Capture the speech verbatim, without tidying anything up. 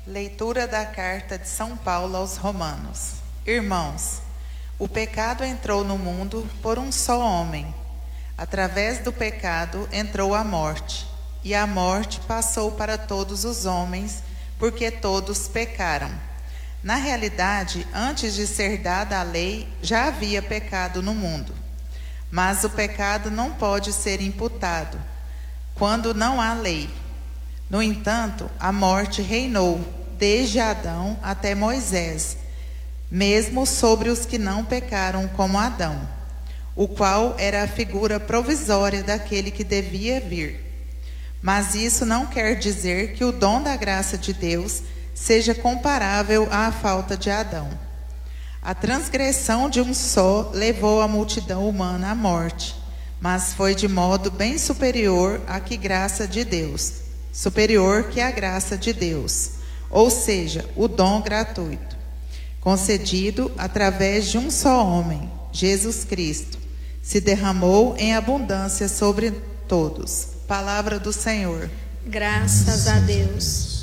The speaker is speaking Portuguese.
Leitura da carta de São Paulo aos Romanos. Irmãos, o pecado entrou no mundo por um só homem. Através do pecado entrou a morte, e a morte passou para todos os homens, porque todos pecaram. Na realidade, antes de ser dada a lei, já havia pecado no mundo. Mas o pecado não pode ser imputado quando não há lei. No entanto, a morte reinou desde Adão até Moisés, mesmo sobre os que não pecaram como Adão, o qual era a figura provisória daquele que devia vir. Mas isso não quer dizer que o dom da graça de Deus seja comparável à falta de Adão. A transgressão de um só levou a multidão humana à morte, mas foi de modo bem superior à que graça de Deus, superior que a graça de Deus, ou seja, o dom gratuito, concedido através de um só homem, Jesus Cristo, se derramou em abundância sobre todos. Palavra do Senhor. Graças a Deus.